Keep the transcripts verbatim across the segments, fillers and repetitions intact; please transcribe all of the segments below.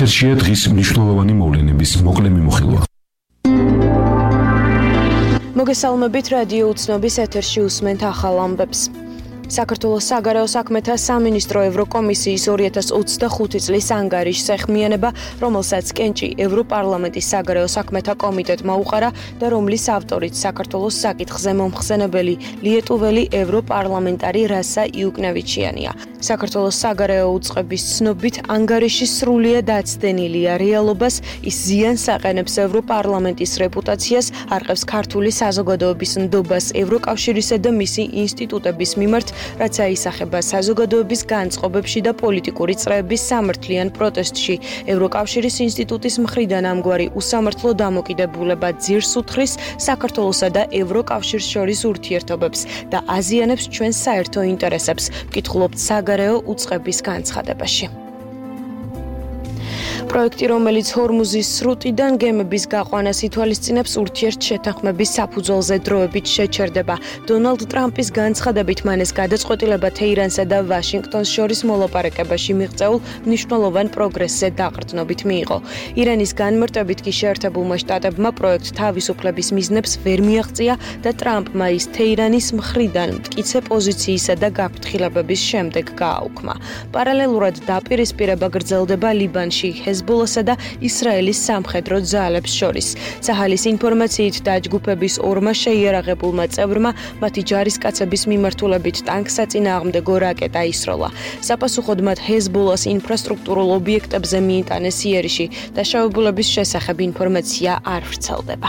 ეთერშია დღის მნიშვნელოვანი მოვლენების მოკლე მიმოხილვა. მოგესალმებით, რადიო უცნობის ეთერში უსმენთ ახალ ამბებს. საქართველოს საგარეო საქმეთა სამინისტრო ევროკომისიის ორი ათას ოცდახუთი წლის ანგარიშს ეხმიანება, რომელსაც კენჭი ევროპარლამენტის საგარეო საქმეთა კომიტეტმა უყარა და რომლის ავტორიც საქართველოს საკითხზე მომხსენებელი ლიეტუველი ევროპარლამენტარი რასა იუკნევიჩიანია. საქართველოს საგარეო უწყების ცნობით ანგარიში სრულიად აცდენილია რეალობას, ის ზიანს აყენებს ევროპარლამენტის რეპუტაციას, არყევს ქართული საზოგადოების ნდობას ევროკავშირისა და მისი ინსტიტუტების მიმართ, რაც აისახება საზოგადოების განწყობებში და პოლიტიკური წრეების სამართლიან პროტესტში. ევროკავშირის ინსტიტუტის მხრიდან ამგვარი უსამართლო დამოკიდებულება ძირს უთხრის საქართველოსა და ევროკავშირს შორის ურთიერთობებს და აზიანებს ჩვენს საერთო ინტერესებს, ვკითხულობთ საგარეო უწყების განცხადებაში. პროექტი, რომელიც ჰორმუზის სრუტიდან გემების გაყვანას ითვალისწინებს, ურთიერთშეთანხმების საფუძველზე დროებით შეჩერდება. დონალდ ტრამპის განცხადებით, მან ეს გადაწყვეტილება თეირანსა და ვაშინგტონს შორის მოლაპარაკებაში მიღწეულ მნიშვნელოვან პროგრესზე დაყრდნობით მიიღო. ირანის განმარტებით კი შეერთებულმა შტატებმა პროექტ თავისუფლების მიზნებს ვერ მიაღწია და ტრამპმა ის თეირანის მხრიდან მტკიცე პოზიციისა და გაფრთხილებების შემდეგ გააუქმა. პარალელურად დაპირისპირება გრძელდება ლიბანში, ჰეზბოლასა და ისრაელის სამხედრო ძალებს შორის. საჰალის ინფორმაციით დაჯგუფების ორმა შეიარაღებულმა წევრმა მათი ჯარისკაცების მიმართულებით ტანკსაწინააღმდეგო რაკეტა ისროლა. საპასუხოდ მათ ჰეზბოლას ინფრასტრუქტურულ ობიექტებზე მიიტანეს იერიში. დაშავებულების შესახებ ინფორმაცია არ ვრცელდება.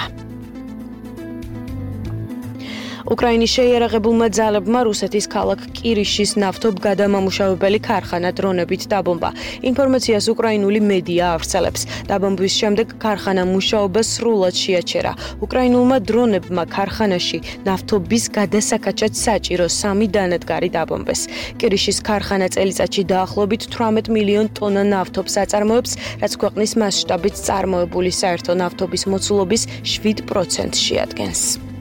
უკრაინის შეიარაღებულმა ძალებმა რუსეთის ქალაქ კირიშის ნავთობგადამამუშავებელი ქარხანა დრონებით დაბომბა. ინფორმაციას უკრაინული მედია ავრცელებს. დაბომბვის შემდეგ ქარხანა მუშაობა სრულად შეაჩერა. უკრაინულმა დრონებმა ქარხანაში ნავთობის გადასაკაჩად საჭირო სამი დანადგარი დაბომბეს. კირიშის ქარხანა წელიწადში დაახლოებით თვრამეტ მილიონ ტონა ნავთობს აწარმოებს, რაც ქვეყნის მასშტაბით წარმოებული საერთო ნავთობის მოცულობის შვიდ პროცენტს შეადგენს.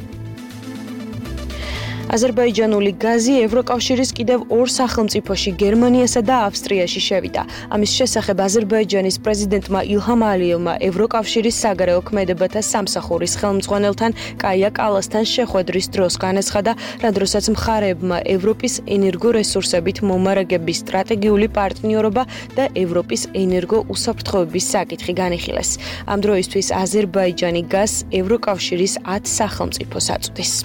აზერბაიჯანული გაზი ევროკავშირის კიდევ ორ სახელმწიფოში, გერმანიასა და ავსტრიაში შევიდა. ამის შესახებ აზერბაიჯანის პრეზიდენტმა ილჰამ ალიევმა ევროკავშირის საგარეო ქმედებათა სამსახურის ხელმძღვანელთან კაია კალასთან შეხვედრის დროს განაცხადა, რა დროსაც მხარეებმა ევროპის ენერგორესურსებით მომარაგების სტრატეგიული პარტნიორობა და ევროპის ენერგოუსაფრთხოების საკითხი განიხილეს. ამ დროისთვის აზერბაიჯანი გაზს ევროკავშირის ათ სახელმწიფოს აწვდის.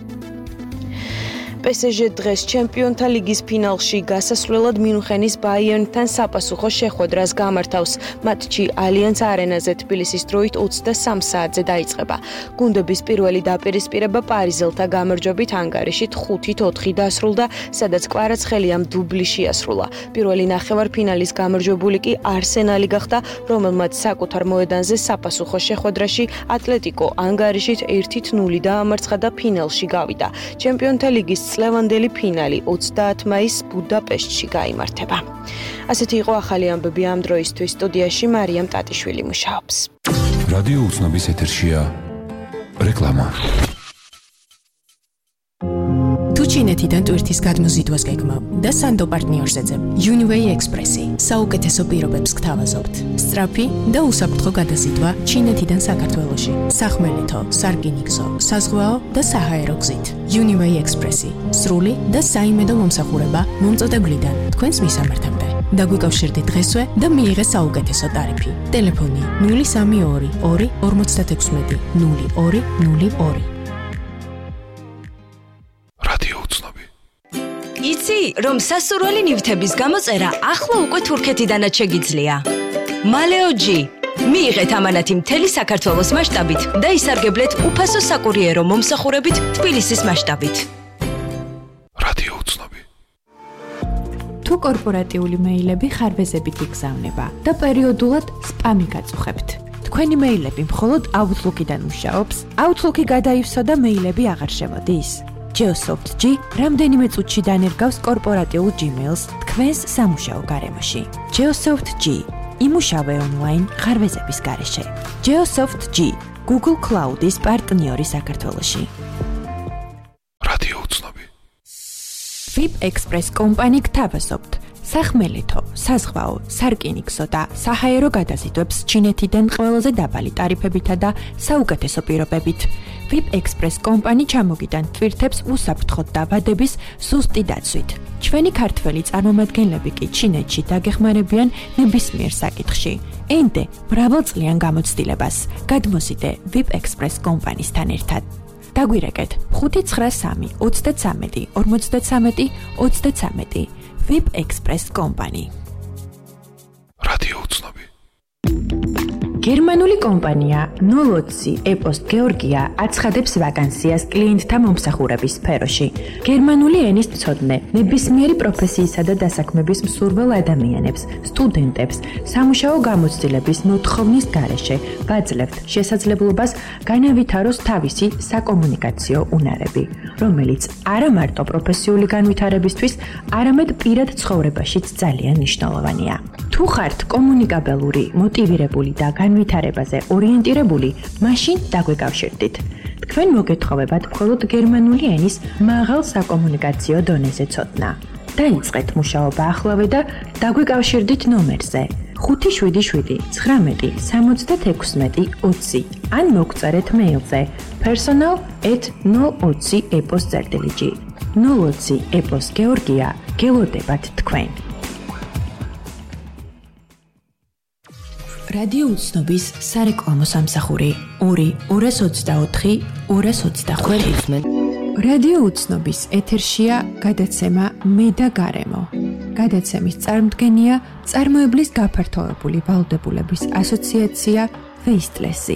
პე ეს ჟე დღეს ჩემპიონთა ლიგის ფინალში გასასვლელად მიუნხენის ბაიერნთან საპასუხო შეხვედრას გამართავს. მატჩი ალიანს არენაზე თბილისის დროით ოცდასამ საათზე დაიწყება. გუნდების პირველი დაპირისპირება პარიზელთა გამარჯვებით ანგარიშით ხუთით ოთხი დასრულდა, სადაც კვარაცხელიამ დუბლი შეასრულა. პირველი ნახევარფინალის გამარჯვებული კი არსენალი გახდა, რომელმაც საკუთარ მოედანზე საპასუხო შეხვედრაში ატლეტიკო ანგარიშით ერთით ნული დაამარცხა და ფინალში გავიდა. ჩემპიონთა ლიგის წლევანდელი ფინალი ოცდაათი მაისს ბუდაპეშტში გაიმართება. ასეთი იყო ახალი ამბები ამ დროისთვის. სტუდიაში მარიამ ტატიშვილი მუშაობს. რადიო უცნობის ეთერშია რეკლამა. თუ ჩინეთიდან ტვირთის გადმოზიდვას გეგმავ და სანდო პარტნიორს ეძებ, Uniway Express-ი საუკეთესო პირობებს გთავაზობთ. სწრაფი და უსაფრთხო გადაზიდვა ჩინეთიდან საქართველოში. სახმელეთო, სარკინიგზო, საზღვაო და საჰაერო გზით. Uniway Express-ი სრული და საიმედო მომსახურება მომწოდებლიდან თქვენს მისამართამდე. დაგვიკავშირდით დღესვე და მიიღე საუკეთესო ტარიფი. ტელეფონი ნული სამი ორი ორი ორმოცდათექვსმეტი ნული ორი ნული ორი. იცი, რომ სასურველი ნივთების გამოწერა ახლა უკვე თურქეთიდანაც შეგიძლია. მალეოჯი. მიიღეთ ამანათი მთელი საქართველოს მასშტაბით და ისარგებლეთ უფასო საკურიერო მომსახურებით თბილისის მასშტაბით. რადიო უცნობი. თუ კორპორატიული მეილები ხარვეზებით იგზავნება და პერიოდულად სპამი გაწუხებთ. თქვენი მეილები მხოლოდ Outlook-იდან მუშაობს, Outlook-ი გადაივსო და მეილები აღარ შემოდის. Geosoft G რამდენიმე წუთში დანერგავს კორპორატიულ Gmail-ს თქვენს სამუშაო გარემოში. Geosoft G იმუშავე ონლაინ ხარვეზების გარეშე. Geosoft G Google Cloud-ის პარტნიორი საქართველოში. რადიო უცნობი. ვიპ ექსპრეს კომპანი გთავაზობთ სახმელეთო, საზღვაო, სარკინიგზო და საჰაერო გადაზიდვებს ჩინეთიდან ყველაზე დაბალი ტარიფებითა და საუკეთესო პირობებით. ვიპ ექსპრეს კომპანი ჩამოგიტან ტვირთებს უსაფრთხოდ დაბადების ზუსტი დაცვით. ჩვენი ქართველი წარმომადგენლები კი ჩინეთში დაგეხმარებიან ნებისმიერ საკითხში. ენდე მრავალწლიან გამოცდილებას. გადმოსიდე ვიპ ექსპრეს კომპანიისთან ერთად. დაგვირეკეთ ხუთი ცხრა სამი ოცდათრამეტი ორმოცდათრამეტი ოცდათრამეტი ვიპ ექსპრეს კომპანი. რადიო უცნობი. გერმანული კომპანია ნულ ოცი ეპოსტ გეორგია აცხადებს ვაკანსიას კლიენტთა მომსახურების სფეროში. გერმანული ენის მცოდნე, ნებისმიერი პროფესიისა და დასაქმების მსურველ ადამიანებს, სტუდენტებს, სამუშაო გამოცდილების მოთხოვნის გარეშე ვაძლევთ შესაძლებლობას განავითაროს თავისი საკომუნიკაციო უნარები, რომელიც არა მარტო პროფესიული განვითარებისთვის, არამედ პირად ცხოვრებაშიც ძალიან მნიშვნელოვანია. თუ ხართ კომუნიკაბელური, მოტივირებული და განვითარებაზე ორიენტირებული, მაშინ დაგვეკავშირდით. თქვენ მოგეთხოვებათ მხოლოდ გერმანული ენის მაღალ საკომუნიკაციო დონეზე ცოდნა. დაიწყეთ მუშაობა ახლავე და დაგვეკავშირდით ნომერზე ხუთი შვიდი შვიდი ცხრამეტი სამოცდათექვსმეტი ოცი ან მოგწერეთ მეილზე personal at ნულ ოცი epos.gr. ნულ ოცი epos გეორგია გელოდებათ თქვენ. რადიო უცნობის სარეკლამო სამსახური ორი ორას ოცდაოთხი ორას ოცდახუთი. რადიო უცნობის ეთერშია გადაცემა მე და გარემო. გადაცემის წარმოდგენია წარმოებლის გაფართოებული ვალდებულების ასოციაცია ვეისტლესი.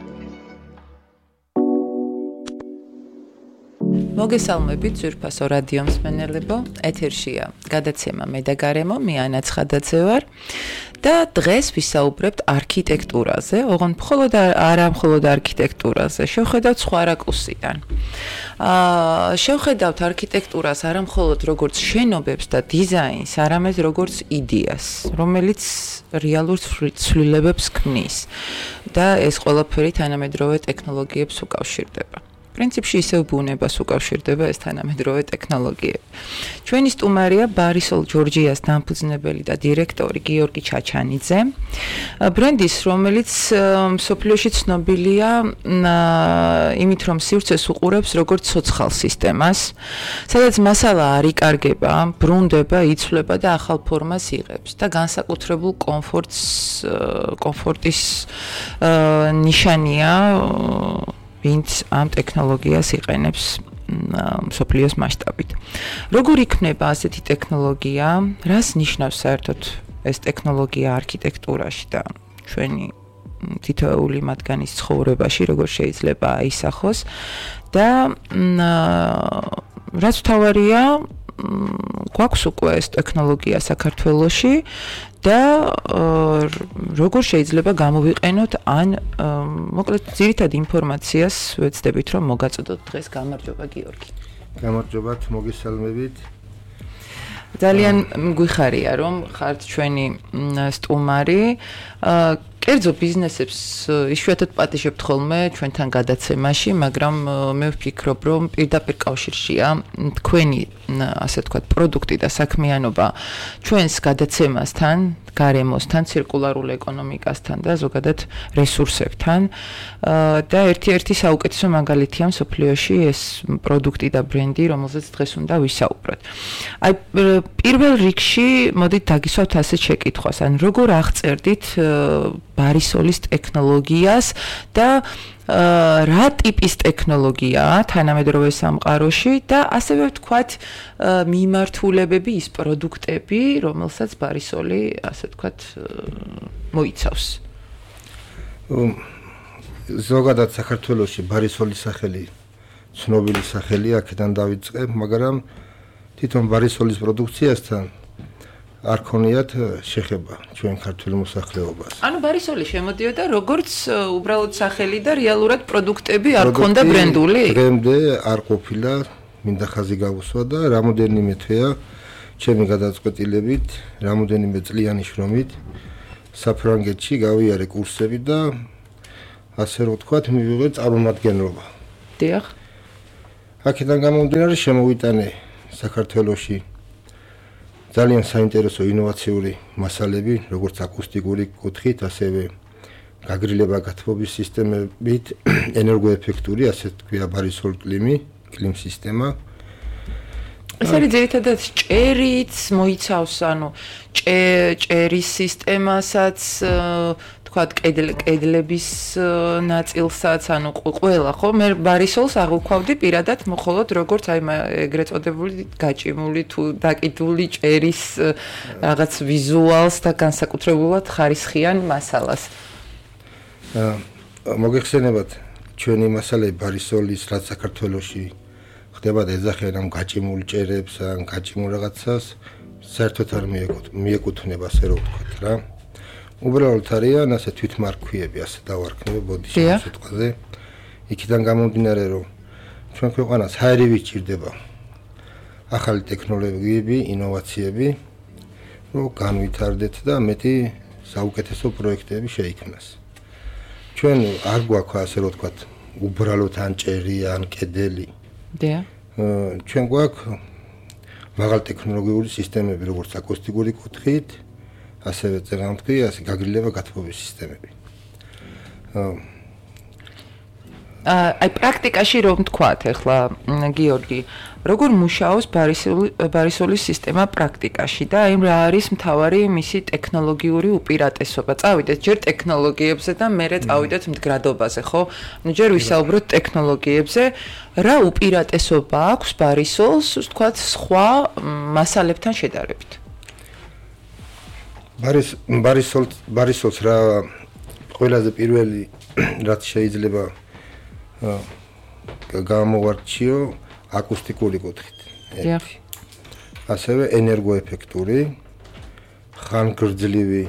მოგესალმებით ძვირფასო რადიო მსმენელებო, ეთერშია გადაცემა მე და გარემო, მე ანა ცხადაძე ვარ და დღეს ვისაუბრებთ არქიტექტურაზე, ოღონდ მხოლოდ არა მხოლოდ არქიტექტურაზე, შევხედავთ სხვა რაკურსიდან. აა შევხედავთ არქიტექტურას არა მხოლოდ როგორც შენობებს და დიზაინს, არამედ როგორც იდეას, რომელიც რეალურ ცვლილებებს ქმნის და ეს ყველაფერი თანამედროვე ტექნოლოგიებს უკავშირდება. პრინციპში ისევ ბუნებას უკავშირდება ეს თანამედროვე ტექნოლოგიები. ჩვენი სტუმარია ბარისოლ ჯორჯიას დამფუძნებელი და დირექტორი გიორგი ჩაჩანიძე, ბრენდის, რომელიც მსოფლიოში ცნობილია იმით, რომ სივრცეს უყურებს როგორც ცოცხალ სისტემას, სადაც მასალა არ იკარგება, ბრუნდება, იცვლება და ახალ ფორმას იღებს და განსაკუთრებულ კომფორტს კომფორტის ნიშანია ვინც ამ ტექნოლოგიას იყენებს მსოფლიოს მასშტაბით. როგორ იქნება ასეთი ტექნოლოგია? რას ნიშნავს საერთოდ ეს ტექნოლოგია არქიტექტურაში და ჩვენი თითოეული მათგანის ცხოვრებაში, როგორ შეიძლება აისახოს და რაც მთავარია, გვაქვს უკვე ეს ტექნოლოგია საქართველოში და როგორ შეიძლება გამოვიყენოთ ან მოკლედ ძირითად ინფორმაციას ვეცდებით რომ მოგაწოდოთ დღეს. გამარჯობა გიორგი. გამარჯობათ, მოგესალმებით. ძალიან გვიხარია რომ ხართ ჩვენი სტუმარი. კერძო ბიზნესებს იშვიათად პატიჟებთ ხოლმე ჩვენთან გადაცემაში, მაგრამ მე ვფიქრობ, რომ პირდაპირ კავშირშია თქვენი ასე ვთქვათ პროდუქტი და საქმიანობა ჩვენს გადაცემასთან, გარემოსთან, ცირკულარულ ეკონომიკასთან და ზოგადად რესურსებთან და ერთ-ერთი საუკეთესო მაგალითია მსოფლიოში ეს პროდუქტი და ბრენდი, რომელზეც დღეს უნდა ვისაუბროთ. აი პირველ რიგში მოდით დაგისვათ ასეთ შეკითხვას, ან როგორ აღწერდით ბარისოლის ტექნოლოგიას და რა ტიპის ტექნოლოგიაა თანამედროვე სამყაროში და ასევე ვთქვათ მიმართულებები, ის პროდუქტები, რომელსაც ბარისოლი ასე ვთქვათ მოიცავს. ზოგადად საქართველოში ბარისოლის სახელი ცნობილი სახელია, აქედან დავიწყებ, მაგრამ თვითონ ბარისოლის პროდუქციასთან არ ქონიათ შეხება ჩვენ ქართულ მოსახლეობას. ანუ ბარისოლი შემოდიოდა როგორც უბრალოდ სახელი და რეალურად პროდუქტები არ ქონდა ბრენდული? დღემდე არ ყოფილა, მინდა ხაზი გავუსვა და რამოდენიმე თვეა ჩემი გადაწყვეტილებით, რამოდენიმე წლიანი შრომით საფრანგეთში გავიარე კურსები და ასე რომ ვთქვათ, მივიღე წარმომადგენლობა. დიახ. აქედან გამომდინარე შემოვიტანე საქართველოში ძალიან საინტერესო ინოვაციური მასალები, როგორც აკუსტიკური კუთხით, ასევე გაგრილება-გათბობის სისტემებით, ენერგოეფექტური, ასე თქვია, ბარისოლ კლიმი, კლიმ სისტემა. ეს არის ძირითადად ჭერიც მოიცავს, ანუ ჭერის სისტემასაც, თქვათ, კედლების ნაწილსაც, ანუ ყველა, ხო? მე ბარისოლს აღვქვავდი პირადად, მხოლოდ როგორც აი ეგრეთ წოდებული გაჭიმული თუ დაკიდული ჭერის რაღაც ვიზუალს და განსაკუთრებულად ხარისხიან მასალას. მოგეხსენებათ ჩვენი მასალები ბარისოლის, რაც საქართველოში ხდება და ეძახიან ამ გაჭიმულ ჭერებს, ან გაჭიმულ რაღაცას, საერთოდ არ მიეკუთვნება, ასე რომ ვთქვათ რა. უბრალოდ არიან ასე თვითმარქვიები, ასე დავარქმევ ბოდიში სიტყვაზე. იქიდან გამომდინარე, რომ ჩვენ ქვეყანას ჰაერივით ჭირდება ახალი ტექნოლოგიები, ინოვაციები, რომ განვითარდეთ და მეტი საუკეთესო პროექტები შეიქმნას. ჩვენ არ გვაქვს, ასე რომ ვთქვათ, უბრალოდ ან ჭერი, ან კედელი. დიახ. ჩვენ გვაქვს მაღალტექნოლოგიური სისტემები, როგორც აკუსტიკური კუთხით, ასევე წეგანმთქვი, ასე გაგრილება-გათბობის სისტემები. აი პრაქტიკაში რომ თქვათ, ახლა გიორგი, როგორ მუშაობს ბარისოლის სისტემა პრაქტიკაში და აი რა არის მთავარი მისი ტექნოლოგიური უპირატესობა? წავიდეთ ჯერ ტექნოლოგიებზე და მერე წავიდეთ მდგრადობაზე, ხო? ნუ ჯერ ვისაუბროთ ტექნოლოგიებზე, რა უპირატესობა აქვს ბარისოლს, თქვათ, სხვა მასალებთან შედარებით? ბარის ბარისოლს ბარისოლს რა ყველაზე პირველი რაც შეიძლება გამოვარჩიო აკუსტიკური კუთხით. დიახ. ასევე ენერგოეფექტური, ხანგრძლივი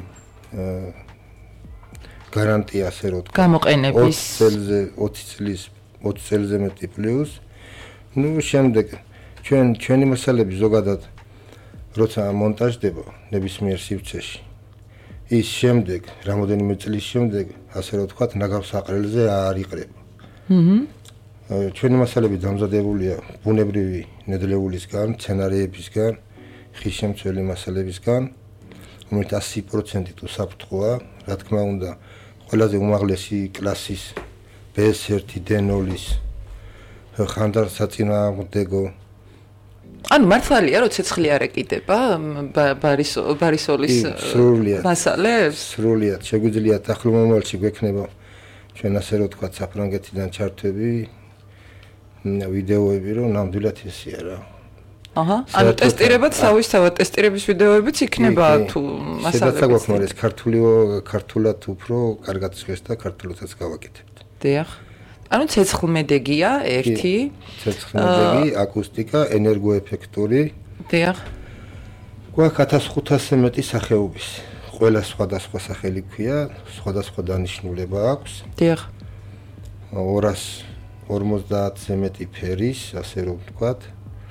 გარანტია, ასე რომ ვთქვათ, გამოყენების ოცი წელზე ოცი წლის ოცი წელზე მეტი პლუს. ნუ შემდეგ ჩვენ ჩვენი მასალები ზოგადად როცა მონტაჟდება ნებისმიერ სივრცეში, ის შემდეგ, რამოდენიმე წლის შემდეგ, ასე რომ ვთქვათ, ნაგავ საყრელზე არ იყრება. აჰა. ჩვენი მასალები დამზადებულია ბუნებრივი ნედლეულისგან, მცენარეებისგან, ხისშემცველი მასალებისგან, რომელიც ასი პროცენტით უსაფრთხოა, რა თქმა უნდა, ყველაზე უმაღლესი კლასის ბე ეს ერთი დე ნულის ხანდარსაწინააღმდეგო. ანუ მართალია, რომ ცეცხლი არ ეკიდება ბარისოლის მასალებს? სრულიად, შეგვიძლია ახლო მომავალში გვექნება ჩვენ ასე რომ ვთქვათ, საფრანგეთიდან ჩართვები, ვიდეოები, რომ ნამდვილად ესეა რა. აჰა, ანუ ტესტირებად, თავისთავად ტესტირების ვიდეოებიც იქნება თუ მასალები. სადაც აგვაქვს, მაგრამ ეს ქართული ქართულად უფრო კარგად ცხეს და ქართულადაც გავაკეთებთ. დიახ. ანუ ცეცხლმედეგია ერთი, ცეცხლმედეგი, აკუსტიკა, ენერგოეფექტური. დიახ. გვაქვს ათას ხუთასზე მეტი სახეობის. ყველა სხვადასხვა სახელი ქვია, სხვადასხვა დანიშნულება აქვს. დიახ. ორას ორმოცდაათზე მეტი ფერის, ასე რომ ვთქვათ.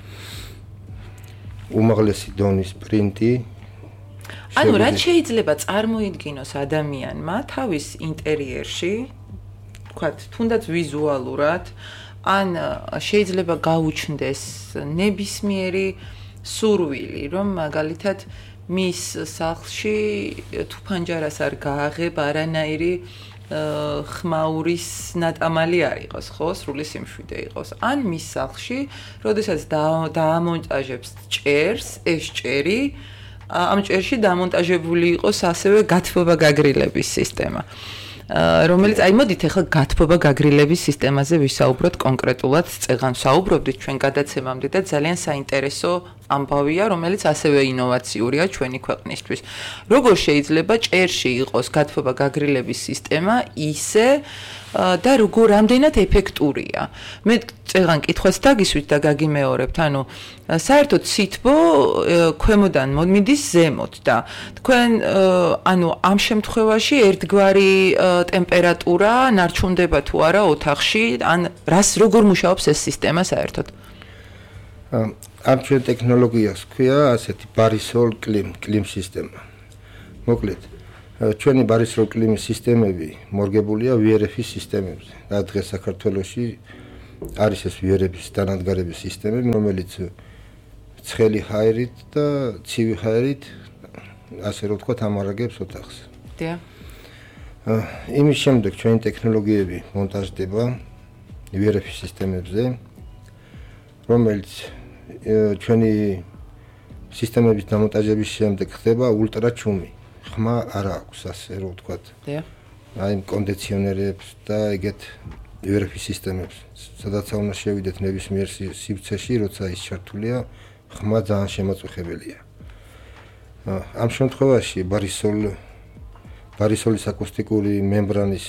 უმაღლესი დონის პრინტი. ანუ რაც შეიძლება წარმოიდგინოს ადამიანმა თავის ინტერიერში, ვთქვათ, თუნდაც ვიზუალურად, ან შეიძლება გაუჩნდეს ნებისმიერი სურვილი, რომ მაგალითად მის სახლში თუ ფანჯარას არ გააღებ არანაირი ხმაურის ნატამალი არ იყოს, ხო, სრული სიმშვიდე იყოს. ან მის სახლში, როდესაც დაამონტაჟებს ჭერს, ეს ჭერი, ამ ჭერში დამონტაჟებული იყოს ასევე გათბობა-გაგრილების სისტემა. რომელიც აი მოდით ახლა გათბობა-გაგრილების სისტემაზე ვისაუბროთ კონკრეტულად, წეგან საუბრობდით ჩვენ გადაცემამდე და ძალიან საინტერესო ამბავია, რომელიც ასევე ინოვაციურია ჩვენი ქვეყნისთვის. როგორ შეიძლება ჭერში იყოს გათბობა-გაგრილების სისტემა ისე და როგორ რამდენად ეფექტურია? მე წეგან კითხვას დაგისვით და გაგიმეორებთ, ანუ საერთოდ სითბო ქვემოდან მიდის ზემოთ და თქვენ ანუ ამ შემთხვევაში ერთგვარი ტემპერატურა ნარჩუნდება თუ არა ოთახში, ან რას როგორ მუშაობს ეს სისტემა საერთოდ? ამ ჩვენ ტექნოლოგიას ქვია ასეთი ბარისოლ კლიმ კლიმ სისტემა. მოკლედ, ჩვენი ბარისოლ კლიმის სისტემები მორგებულია ვი არ ეფ-ის სისტემებზე. და დღეს საქართველოში არის ეს ვი არ ეფ-ის დანადგარების სისტემები, რომელიც ცხელი ჰაერით და ცივი ჰაერით ასე რომ ვთქვათ ამარაგებს ოთახს. დიახ. იმის შემდეგ ჩვენი ტექნოლოგიები მონტაჟდება ვი არ ეფ სისტემებზე, რომელიც ჩვენი სისტემების დამონტაჟების შემდეგ ხდება ულტრა ჩუმი. ხმა არ აქვს ასე რომ ვთქვათ. დიახ. აი კონდიციონერებს და ეგეთ ვი არ ეფ სისტემებს, სადაც უნდა შევიდეთ ნებისმიერ სივრცეში, როცა ის ჩართულია, ხმა ძალიან შემაწუხებელია. ამ შემთხვევაში ბარისოლ ბარისოლის აკუსტიკური მემბრანის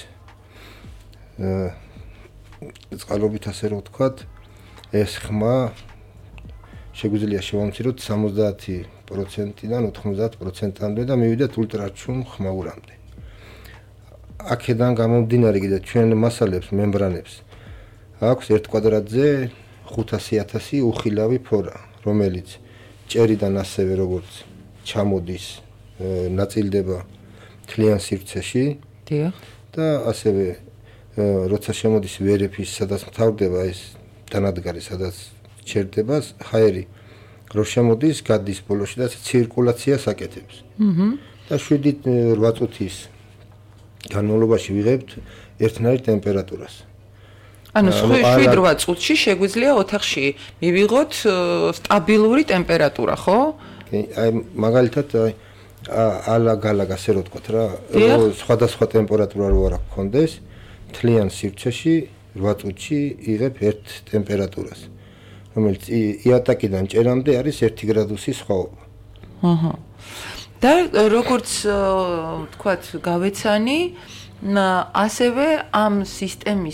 წყალობით ასე რომ ვთქვათ, ეს ხმა შეგვიძლია შევამციროთ სამოცდაათი პროცენტიდან ოთხმოცდაათ პროცენტამდე და მივიდეთ ულტრაჩუმ ხმაურამდე. აქედან გამომდინარე კიდე ჩვენ მასალებს, მემბრანებს აქვს ერთ კვადრატზე ხუთასი ათასი უხილავი ფორა, რომელიც ჭერიდან ასევე როგორც ჩამოდის, ნაწილდება თლიან სივრცეში. დიახ. და ასევე როცა შემოდის ვი არ ეფ-ის, სადაც მთავრდება ეს დანადგარი, სადაც ჩერდება ჰაერი, რო შემოდის, გადის ბოლოში და ცირკულაციას აკეთებს. აჰა. და შვიდი რვა წუთის განმავლობაში ვიღებთ ერთნაირ ტემპერატურას. ანუ შვიდ რვა წუთში შეგვიძლია ოთახში მივიღოთ სტაბილური ტემპერატურა, ხო? აი მაგალითად აი ალა-გალაგ ასე რომ ვთქვათ რა, სხვადასხვა ტემპერატურა რო არ გქონდეს, თლიან სივრცეში რვა წუთში იღებ ერთ ტემპერატურას, რომელიც იატაკიდან ჭერამდე არის ერთი გრადუსი სხვაობა. აჰა. და როგორც ვთქვათ, გავეცანი, ასევე ამ სისტემის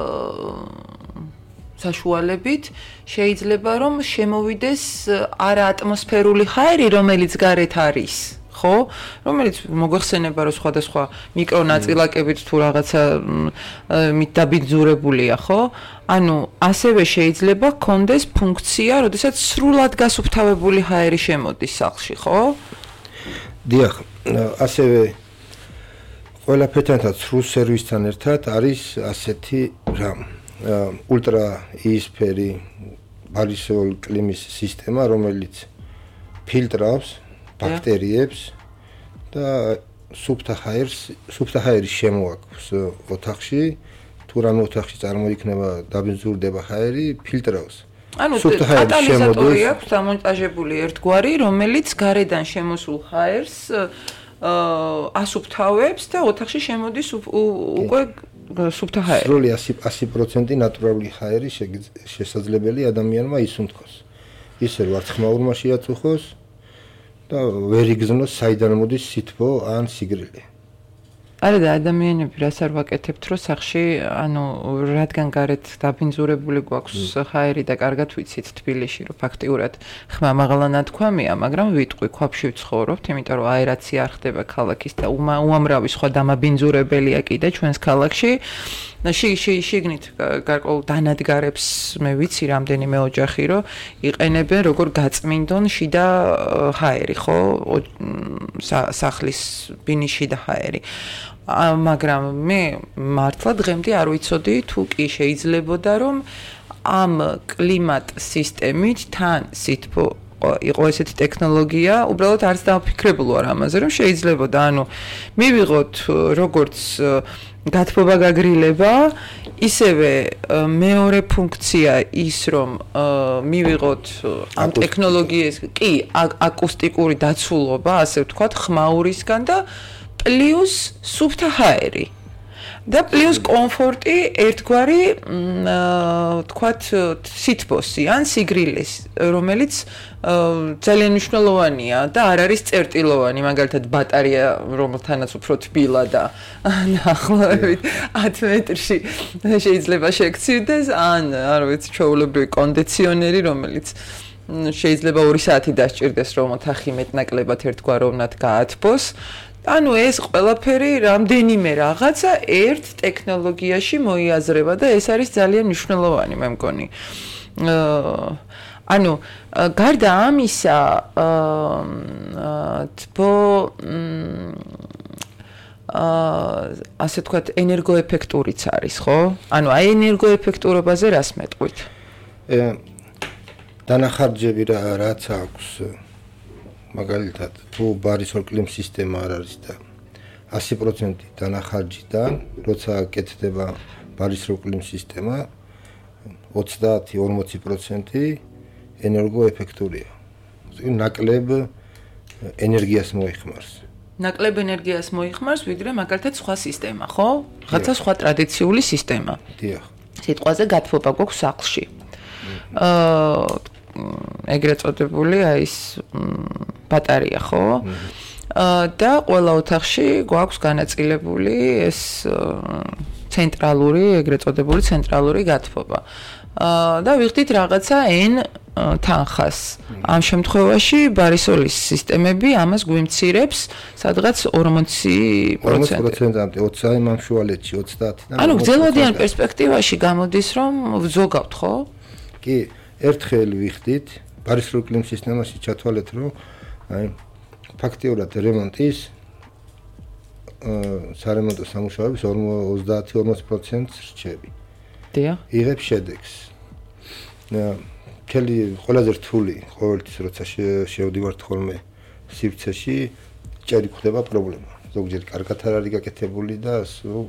საშუალებით შეიძლება რომ შემოვიდეს არა ატმოსფერული ჰაერი, რომელიც გარეთ არის, ხო? რომელიც მოგვეხსენება რომ სხვადასხვა მიკრონაწილაკებით თუ რაღაცა მით დაბინძურებულია, ხო? ანუ ასევე შეიძლება გქონდეს ფუნქცია, როდესაც სრულად გასუფთავებული ჰაერი შემოდის სახლში, ხო? დიახ, ასევე ყველაფერთან სრულ სერვისთან ერთად არის ასეთი რამ. ულტრა იისფერი ბარისოლ კლიმის სისტემა, რომელიც ფილტრავს ბაქტერიებს და სუფთა ჰაერს, სუფთა ჰაერის შემოაქვს ოთახში, თუ რამე ოთახში წარმოიქმნება დაბინძურდება ჰაერი, ფილტრავს. ანუ კატალიზატორი აქვს დამონტაჟებული ერთგვარი, რომელიც გარედან შემოსულ ჰაერს ასუფთავებს და ოთახში შემოდის უკვე სუფთა ჰაერი. სრული ასი პროცენტი ნატურალური ჰაერი შესაძლებელი ადამიანმა ისუნთქოს. ისე რომ არც ხმაურმა შეაწუხოს და ვერ იგზნოს საიდან მოდის სითბო ან სიგრილი. არა და ადამიანები რას არ ვაკეთებთ, რომ სახში, ანუ რადგან გარეთ დაბინძურებული გვაქვს ჰაერი და კარგად ვიცით თბილისში, რომ ფაქტიურად ხმა მაღლა ნათქვამია, მაგრამ ვიტყვი, ქვაბში ვცხოვრობთ, იმიტომ რომ აერაცია არ ხდება ქალაქის და უამრავი სხვა დამაბინძურებელია კიდე ჩვენს ქალაქში. შიგნით გარკვეულ დანადგარებს მე ვიცი რამდენიმე ოჯახი, რომ იყენებენ როგორ გაწმინდონ შიდა ჰაერი, ხო? სახლის ბინის შიდა ჰაერი. მაგრამ მე მართლა დღემდე არ ვიცოდი თუ კი შეიძლებოდა რომ ამ კლიმატ სისტემით თან სითბო იყო ესეთი ტექნოლოგია, უბრალოდ არც დავფიქრებულ ვარ ამაზე, რომ შეიძლებოდა, ანუ მივიღოთ როგორც გათბობა გაგრილება, ისევე მეორე ფუნქცია ის რომ მივიღოთ ამ ტექნოლოგიის კი აკუსტიკური დაცულობა, ასე ვთქვათ, ხმაურისგან და პლუს სუფთა ჰაერი. და პლუს კომფორტი ერთგვარი ვთქვათ სითბოსი ან სიგრილის, რომელიც ძალიან მნიშვნელოვანია და არ არის წერტილოვანი, მაგალითად ბატარეა, რომელთანაც უფრო თბილა და დაახლოებით ათი მეტრში შეიძლება შეგცივდეს, ან არ ვიცი, ჩვეულებრივი კონდიციონერი, რომელიც შეიძლება ორი საათი დასჭირდეს, რომ ოთახი მეტნაკლებად ერთგვაროვნად გაათბოს. ანუ ეს ყველაფერი რამდენიმე რაღაცა ერთ ტექნოლოგიაში მოიაზრება და ეს არის ძალიან მნიშვნელოვანი, მე მგონი. ანუ გარდა ამისა, თბო ასე ვთქვათ, ენერგოეფექტურიც არის, ხო? ანუ აი ენერგოეფექტურობაზე რას მეტყვით? დანახარჯები რაც აქვს მაგალითად თუ ბარისოლ კლიმ სისტემა არ არის და ასი პროცენტი დანახარჯიდან როცა კეთდება ბარისოლ კლიმ სისტემა ოცდაათი ორმოცი პროცენტი ენერგოეფექტურია. ნაკლებ ენერგიას მოიხმარს. ნაკლებ ენერგიას მოიხმარს, ვიდრე მაგალითად სხვა სისტემა, ხო? რაღაცა სხვა ტრადიციული სისტემა. დიახ. სიტყვაზე გათბობა გვაქვს სახლში. აა ეგრეთ წოდებული აი ეს ბატარეა, ხო? აა და ყველა ოთახში გვაქვს განაწილებული ეს ცენტრალური, ეგრეთ წოდებული ცენტრალური გათბობა. აა და ვიხდით რაღაცა n თანხას. ამ შემთხვევაში ბარისოლის სისტემები ამას გვიმცირებს სადღაც ორმოცი პროცენტი. ორმოცი პროცენტამდე ოცდაათი მამშუალეთში ოცდაათიდან. ანუ გრძელვადიან პერსპექტივაში გამოდის რომ ვზოგავთ, ხო? კი, ერთხელ ვიხდით ბარისოლ კლიმ სისტემაში ჩათვალეთ რომ აი ფაქტიურად რემონტის აა სარემონტო სამუშაოების ოცდაათი ორმოცი პროცენტს რჩები. დიახ. იღებს შედეგს. მთელი ყველაზე რთული ყოველთვის როცა შევდივართ ხოლმე სივრცეში ჭერი გვხდება პრობლემა. ზოგჯერ კარგად არ არის გაკეთებული და სულ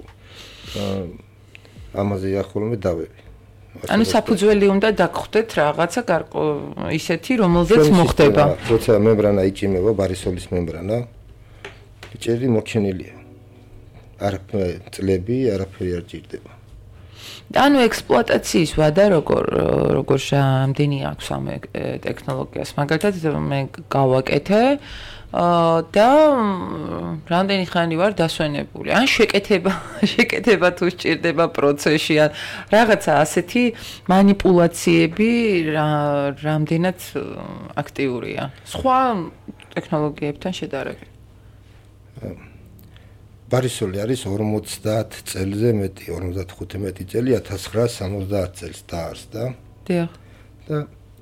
ამაზე ახოლმე დავები. ანუ საფუძველი უნდა დაგხვდეთ რაღაცა ისეთი, რომელზეც მოხდება. როცა მემბრანა იჭიმება, ბარისოლის მემბრანა, ჭერი მოჩენილია. არაფერი წლები, არაფერი არ ჭირდება. ანუ ექსპლუატაციის ვადა როგორ როგორ რამდენი აქვს ამ ტექნოლოგიას? მაგალითად მე გავაკეთე და რამდენი ხანი ვარ დასვენებული. ან შეკეთება, შეკეთება თუ სჭირდება პროცესში, ან რაღაცა ასეთი манипуляციები რამდენად აქტიურია. სხვა ტექნოლოგიებთან შედარებით. ბარისოლი არის ორმოცდაათ წელზე მეტი, ორმოცდახუთი მეტი წელი ათას ცხრაასი სამოცდაათი წელს დაარსდა. დიახ. და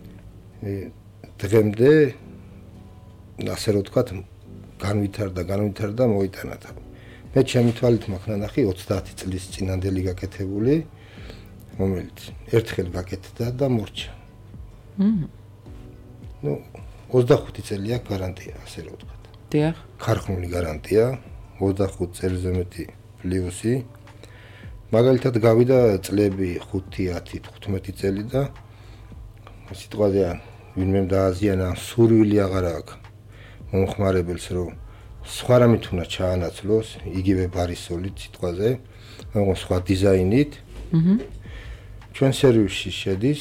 დღემდე ასე რომ ვთქვათ, განვითარდა, განვითარდა, მოიტანა. მე ჩემი თვალით მაქვს ნახი ოცდაათი წლის წინანდელი გაკეთებული, რომელიც ერთხელ გაკეთდა და მორჩა. მმ. ნუ ოცდახუთი წელი აქვს გარანტია, ასე რომ ვთქვათ. დიახ. ქარხნული გარანტია. ოცდახუთი წელზე მეტი პლუსი. მაგალითად გავიდა წლები ხუთი, ათი, თხუთმეტი წელი და სიტყვაზე ვინმე დააზიანა, სურვილი აღარ აქვს მომხმარებელს, რომ სხვა რამით უნდა ჩაანაცვლოს, იგივე ბარისოლით სიტყვაზე, მაგრამ სხვა დიზაინით. აჰა. ჩვენ სერვისში შედის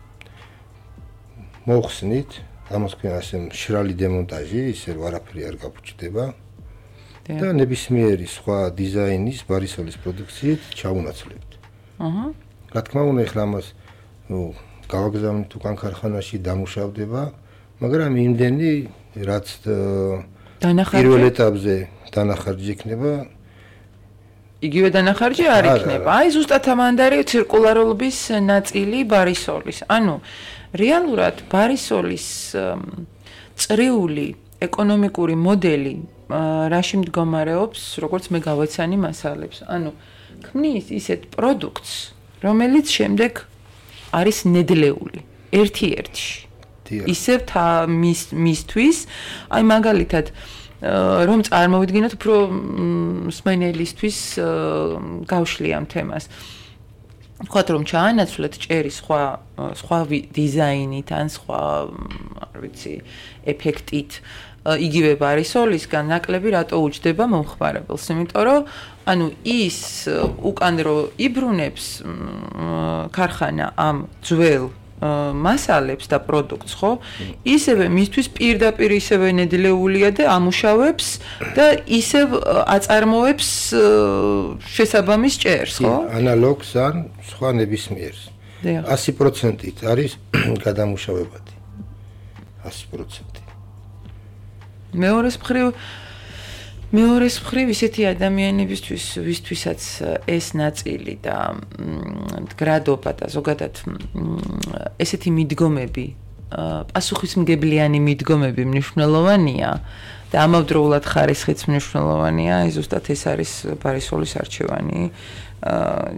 მოხსნით, ამას ქვია ასე მშრალი დემონტაჟი, ისე რომ არაფერი არ გაფუჭდება. და ნებისმიერი სხვა დიზაინის ბარისოლის პროდუქციით ჩაუნაცვლებთ. აჰა. რა თქმა უნდა, ეხლა ამას ნუ გავაგზავნით უკან ქარხანაში დამუშავდება, მაგრამ იმდენი რაც პირველ ეტაპზე დანახარჯი იქნება, იგივე დანახარჯი არ იქნება. აი ზუსტად ამანდარი ცირკულარულობის ნაწილი ბარისოლის. ანუ რეალურად ბარისოლის წრიული ეკონომიკური მოდელი რაში მდგომარეობს, როგორც მე გავეცანი მასალებს. ანუ ქმნის ისეთ პროდუქტს, რომელიც შემდეგ არის ნედლეული ერთ-ერთში. ისევ მის მისთვის, აი მაგალითად რომ წარმოვიდგინოთ უფრო მსმენელისთვის გავშლი ამ თემას. ვთქვათ რომ ჩაანაცვლეთ ჭერი სხვა სხვა დიზაინით ან სხვა არ ვიცი ეფექტით იგივე ბარისოლისგან ნაკლები რატო უჯდება მომხმარებელს? იმიტომ რომ ანუ ის უკან რო იბრუნებს ქარხანა ამ ძველ მასალებს და პროდუქტს, ხო? ისევე მისთვის პირდაპირ ისევე ნედლეულია და ამუშავებს და ისევ აწარმოებს შესაბამის ჭერს, ხო? ანალოგს ან სხვა ნებისმიერს. ასი პროცენტით არის გადამუშავებადი. ასი პროცენტი. მეორეს მხრივ მეორეს მხრივ ისეთი ადამიანებისთვის, ვისთვისაც ეს ნაწილი და გრადობა და ზოგადად ესეთი მიდგომები, პასუხისმგებლიანი მიდგომები მნიშვნელოვანია და ამავდროულად ხარისხიც მნიშვნელოვანია, ზუსტად ეს არის ბარისოლის არჩევანი.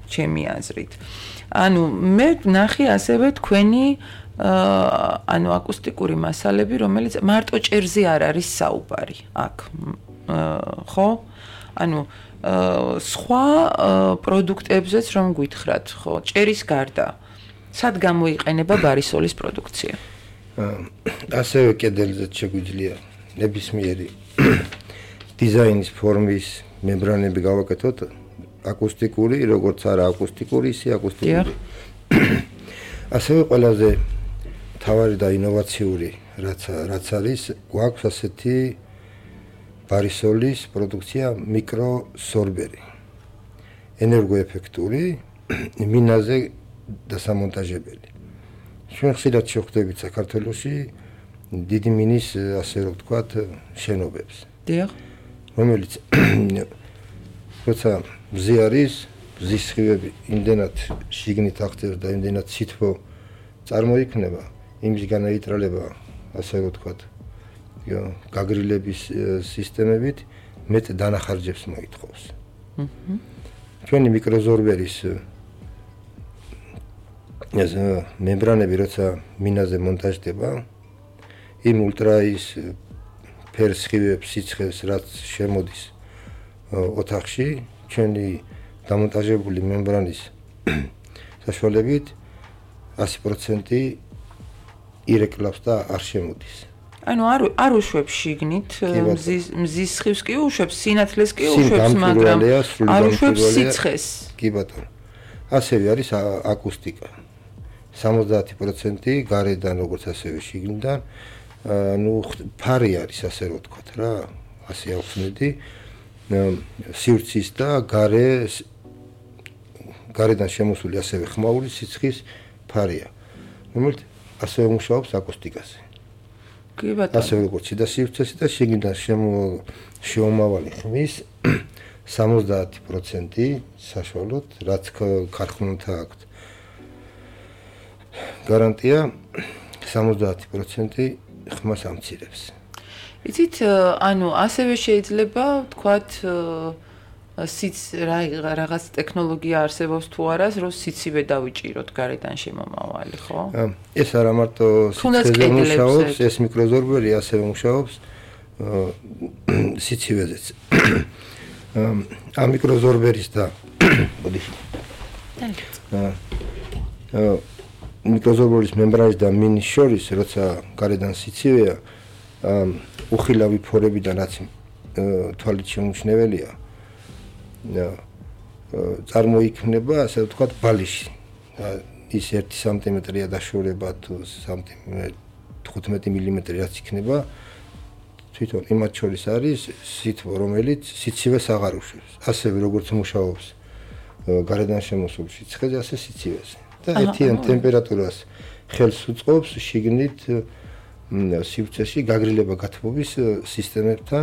ჩემი აზრით. ანუ მე ნახე ასევე თქვენი ანუ აკუსტიკური მასალები, რომელიც მარტო ჭერზე არ არის საუბარი აქ. ხო? ანუ სხვა პროდუქტებზეც რომ გითხრათ, ხო, ჭერის გარდა სად გამოიყენება ბარისოლის პროდუქცია? ასევე კედელზეც შეგვიძლია ნებისმიერი დიზაინის ფორმის მემბრანები გავაკეთოთ აკუსტიკური, როგორც არა აკუსტიკური, ისე აკუსტიკური. ასევე ყველაზე თავარი და ინოვაციური რაც რაც არის, გვაქვს ასეთი ბარისოლის პროდუქცია მიკროსორბერი. ენერგოეფექტური, მინაზე დასამონტაჟებელი. ჩვენ ხშირად შევხვდებით საქართველოში დიდი მინის, ასე რომ ვთქვათ, შენობებს. დიახ. რომელიც როცა მზე არის, მზის სხივები იმდენად შიგნით აღწევს და იმდენად სითბო წარმოიქმნება, იმის განაიტრალება, ასე რომ ვთქვათ, გაგრილების სისტემებით მეტ დანახარჯებს მოითხოვს. აჰა. ჩვენი მიკროზორბერის ეს მემბრანები როცა მინაზე მონტაჟდება, იმ ულტრაის ფერსხივებს სიცხეს რაც შემოდის ოთახში, ჩვენი დამონტაჟებული მემბრანის საშუალებით ასი პროცენტი ირეკლავს და არ შემოდის. ანუ არ არ უშვებს შიგნით მზის მზის სხივს კი უშვებს, სინათლეს კი უშვებს, მაგრამ არ უშვებს სიცხეს. კი ბატონო. ასევე არის აკუსტიკა. სამოცდაათი პროცენტი გარედან როგორც ასევე შიგნიდან, ну ფარი არის, ასე რომ ვთქვათ რა, ასე ახსნედი, სივრცის და გარე გარედან შემოსული ასევე ხმაური სიცხის ფარია, რომელიც ასევე მუშაობს აკუსტიკაზე. კი ბატონო. ასევე როგორც და სივრცესი და შიგნიდან შეომავალი ხმის სამოცდაათი პროცენტი საშუალოდ, რაც ქარხნულთა აქვთ გარანტია სამოცდაათი პროცენტი ხმას ამცირებს. იცით, ანუ ასევე შეიძლება ვთქვათ სიც რაღაც ტექნოლოგია არსებობს თუ არა, რომ სიცივე დავიჭიროთ გარედან შემომავალი, ხო? ეს არა მარტო სიცივეზე მუშაობს, ეს მიკროზორბერი ასევე მუშაობს სიცივეზეც. ამ მიკროზორბერის და მოდი. აა მიკროზორბერის მემბრანის და მინის შორის, როცა გარედან სიცივეა, უხილავი ფორებიდან რაც თვალით შემჩნეველია, წარმოიქმნება, ასე ვთქვათ, ბალიში. ის ერთი სანტიმეტრია დაშორება თუ თხუთმეტი მილიმეტრი რაც იქნება, თვითონ იმათ შორის არის სითბო, რომელიც სიცივეს აღარ უშვებს. ასევე როგორც მუშაობს გარედან შემოსულ სიცხეზე, ასე სიცივეზე. და ერთიან ტემპერატურას ხელს უწყობს შიგნით სივრცეში გაგრილება გათბობის სისტემებთან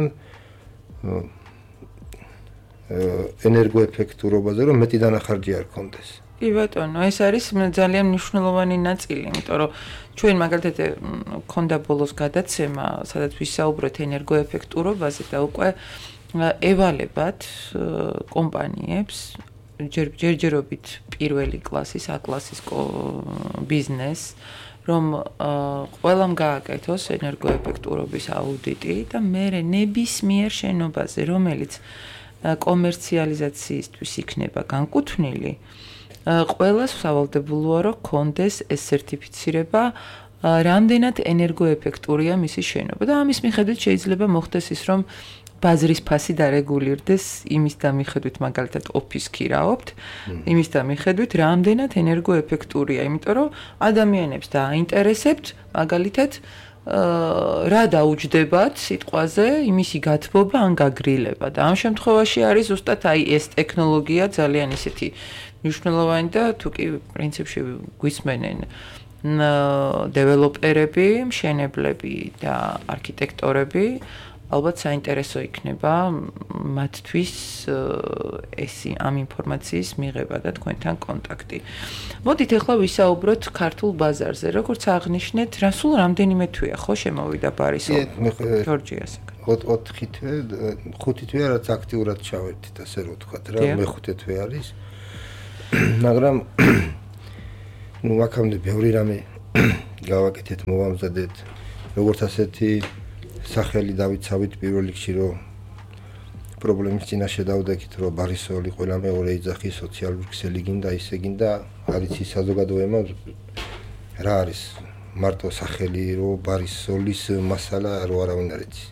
ენერგოეფექტურობაზე, რომ მეტი დანახარჯი არ ქონდეს. კი ბატონო, ეს არის ძალიან მნიშვნელოვანი ნაწილი, იმიტომ რომ ჩვენ მაგალითად ქონდა ბოლოს გადაცემა, სადაც ვისაუბრეთ ენერგოეფექტურობაზე და უკვე ევალებათ კომპანიებს ჯერჯერობით პირველი კლასის, A კლასის ბიზნესს, რომ ყველამ გააკეთოს ენერგოეფექტურობის აუდიტი და მერე ნებისმიერ შენობაზე, რომელიც კომერციალიზაციისთვის იქნება განკუთვნილი, ყველას სავალდებულოა, რომ კონდეს ეს სერტიფიცირება, რამდენად ენერგოეფექტურია მისი შენობა და ამის მიხედვით შეიძლება მოხდეს ის, რომ ბაზრის ფასი დარეგულირდეს იმის დამიხედვით, მაგალითად ოფისს ქირაობთ, იმის დამიხედვით, რამდენად ენერგოეფექტურია, იმიტომ რომ ადამიანებს დააინტერესებთ, მაგალითად რა დაუჯდებათ სიტყვაზე, იმისი გათბობა ან გაგრილება და ამ შემთხვევაში არის ზუსტად აი ეს ტექნოლოგია ძალიან ისეთი მნიშვნელოვანი და თუ კი პრინციპში გვისმენენ დეველოპერები, მშენებლები და არქიტექტორები, ალბათ საინტერესო იქნება მათთვის ეს ამ ინფორმაციის მიღება და თქვენთან კონტაქტი. მოდით ახლა ვისაუბროთ ქართულ ბაზარზე. როგორც აღნიშნეთ, სულ რამდენიმე თვეა ხო შემოვიდა ბარისო ჯორჯიასაკ. ოთხი თვე, ხუთი თვეა რაც აქტიურად ჩავერთით, ასე რომ ვთქვათ რა, მეხუთე თვე არის. მაგრამ ნუ აქამდე ბევრი რამე გავაკეთეთ, მოვამზადეთ. როგორც ასეთი სახელი დავიცავით პირველ რიგში, რომ პრობლემის წინაშე დავდექით, რომ ბარისოლი ყველა მეორე იძახი სოციალური ქსელი გინდა, ისე გინდა, არის ის საზოგადოება რა არის მარტო სახელი, რომ ბარისოლის მასალა რო არავინ არ იცის.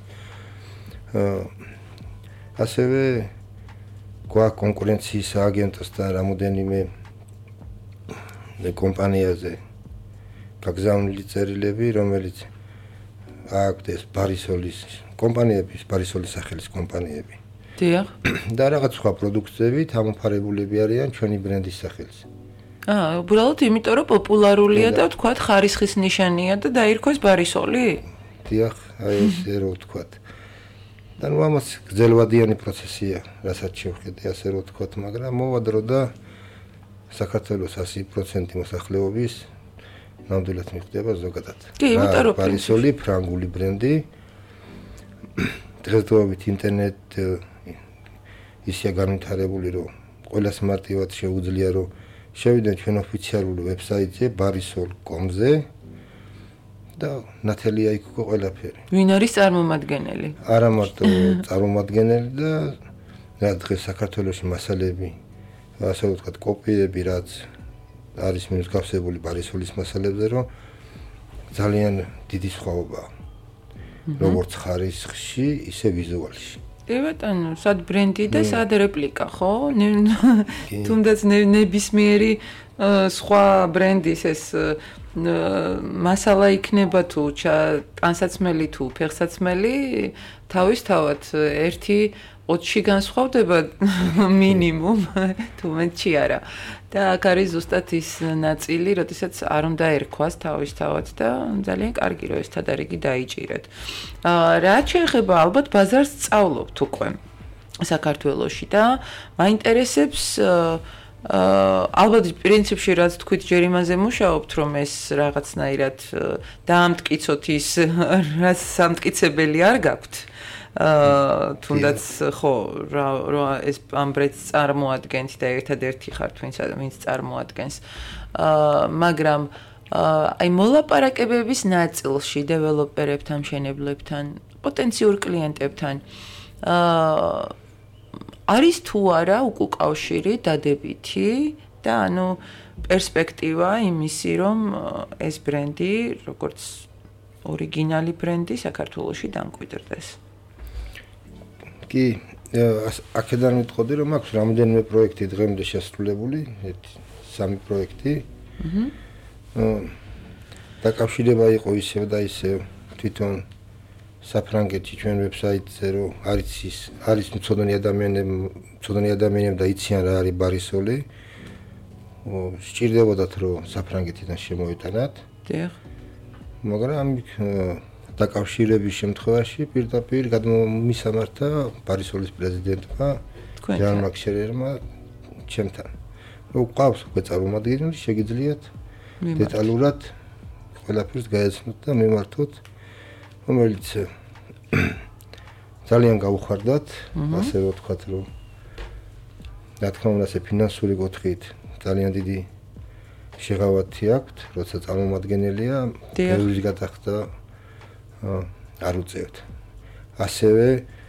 ასევე გვაქვს კონკურენციის აგენტოსთან რამოდენიმე კომპანიაზე გაგზავნილი წერილები, რომელიც აქვთ ბარისოლის კომპანიების, ბარისოლის სახელის კომპანიები. დიახ. და რაღაც სხვა პროდუქტებით ამოფარებულები არიან ჩვენი ბრენდის სახელს. აა, უბრალოდ იმიტომ რომ პოპულარულია და ვთქვათ ხარისხის ნიშანია და დაირქვეს ბარისოლი? დიახ, აი ესე რო ვთქვათ. და ნუ ამას გრძელვადიანი პროცესია, რასაც შევხედე, ასე რო ვთქვათ, მაგრამ მოვა დრო და საქართველოს ასი პროცენტი მოსახლეობის ნამდვილად მიხვდება ზოგადად. კი, იმიტომ რომ ბარისოლი ფრანგული ბრენდი დღესდღეობით ინტერნეტ ისია განვითარებული, რომ ყველას მარტივად შეუძლია, რომ შევიდნენ ჩვენ ოფიციალურ ვებსაიტზე barisol punct com-ზე და ნათელია იქ უკვე ყველაფერი. ვინ არის წარმომადგენელი? არა მარტო წარმომადგენელი და რა დღეს საქართველოში მასალები, ასე ვთქვათ, კოპიები, რაც არის მიმსგავსებული ბარისოლის მასალებზე, რომ ძალიან დიდი სხვაობაა. როგორც ხარისხში, ისე ვიზუალში. კი ბატონო, სად ბრენდი და სად რეპლიკა, ხო? თუნდაც ნებისმიერი სხვა ბრენდის ეს მასალა იქნება თუ ტანსაცმელი თუ ფეხსაცმელი, თავისთავად ერთი ოცში განსხვავდება მინიმუმ, თუ მეტში არა. და აქ არის ზუსტად ის ნაწილი, როდესაც არ უნდა ერქვას თავისთავად და ძალიან კარგი რომ ეს თადარიგი დაიჭირეთ. რაც შეეხება ალბათ ბაზარს სწავლობთ უკვე საქართველოში და მაინტერესებს ალბათ პრინციპში რაც თქვით ჯერ იმაზე მუშაობთ რომ ეს რაღაცნაირად დაამტკიცოთ ის რაც სამტკიცებელი არ გაქვთ. აა თუნდაც ხო რა რა ეს ამ ბრენდს წარმოადგენთ და ერთადერთი ხართ ვინც ვინც წარმოადგენს აა მაგრამ აი მოლაპარაკებების ნაწილში დეველოპერებთან, მშენებლებთან, პოტენციურ კლიენტებთან აა არის თუ არა უკავშირი დადებითი და ანუ პერსპექტივა იმისი რომ ეს ბრენდი როგორც ორიგინალი ბრენდი საქართველოში დამკვიდრდეს. კი, აქედან ვიტყოდი, რომ აქვს რამდენიმე პროექტი დღემდე შესრულებული, სამი პროექტი. აჰა. დაკავშირება იყო ისევ და ისევ თვითონ საფრანგეთში ჩვენ ვებსაიტზე, რომ არის ის, არის მცოდნე ადამიანები, მცოდნე ადამიანები და იციან რა არის ბარისოლი. სჭირდებოდათ, რომ საფრანგეთიდან შემოიტანათ. დიახ. მაგრამ დაკავშირების შემთხვევაში პირდაპირ გადმომისამართა ბარისოლის პრეზიდენტმა ჟან მაქსერერმა ჩემთან. რომ ყავს უკვე წარმომადგენელი, შეგიძლიათ დეტალურად ყველაფერს გაეცნოთ და მიმართოთ, რომელიც ძალიან გაუხარდათ, ასე რომ ვთქვათ, რომ რა თქმა უნდა, ეს ფინანსური კუთხით ძალიან დიდი შეღავათი აქვს, როცა წარმომადგენელია, ბევრი გადახდა არ უწევთ. ასევე